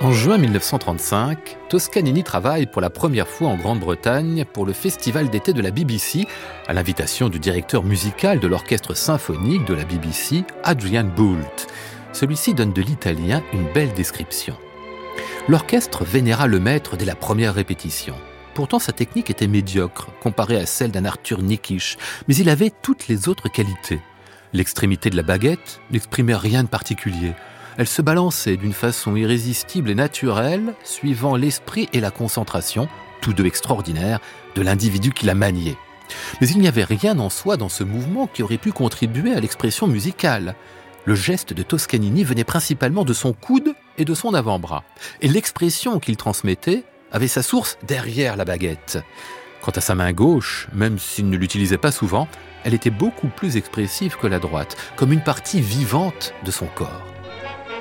En juin 1935, Toscanini travaille pour la première fois en Grande-Bretagne pour le festival d'été de la BBC, à l'invitation du directeur musical de l'orchestre symphonique de la BBC, Adrian Boult. Celui-ci donne de l'italien une belle description. L'orchestre vénéra le maître dès la première répétition. Pourtant, sa technique était médiocre, comparée à celle d'un Arthur Nikisch, mais il avait toutes les autres qualités. L'extrémité de la baguette n'exprimait rien de particulier. Elle se balançait d'une façon irrésistible et naturelle, suivant l'esprit et la concentration, tous deux extraordinaires, de l'individu qui la maniait. Mais il n'y avait rien en soi dans ce mouvement qui aurait pu contribuer à l'expression musicale. Le geste de Toscanini venait principalement de son coude et de son avant-bras. Et l'expression qu'il transmettait avait sa source derrière la baguette. Quant à sa main gauche, même s'il ne l'utilisait pas souvent, elle était beaucoup plus expressive que la droite, comme une partie vivante de son corps.